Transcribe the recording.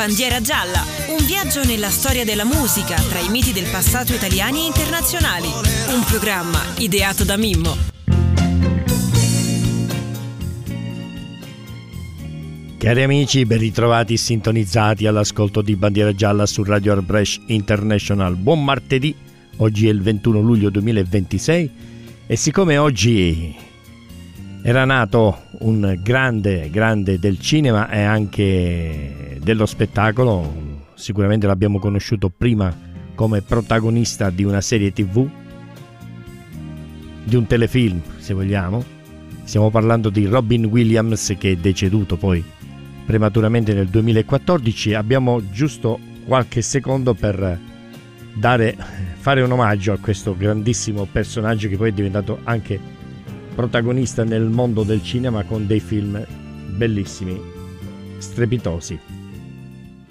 Bandiera gialla, un viaggio nella storia della musica tra i miti del passato italiani e internazionali. Un programma ideato da Mimmo. Cari amici, ben ritrovati sintonizzati all'ascolto di Bandiera Gialla su Radio Arbresh International. Buon martedì, oggi è il 21 luglio 2026 e siccome oggi era nato un grande del cinema e anche dello spettacolo, sicuramente l'abbiamo conosciuto prima come protagonista di una serie TV, di un telefilm se vogliamo. Stiamo parlando di Robin Williams, che è deceduto poi prematuramente nel 2014. Abbiamo giusto qualche secondo per fare un omaggio a questo grandissimo personaggio che poi è diventato anche protagonista nel mondo del cinema con dei film bellissimi, strepitosi.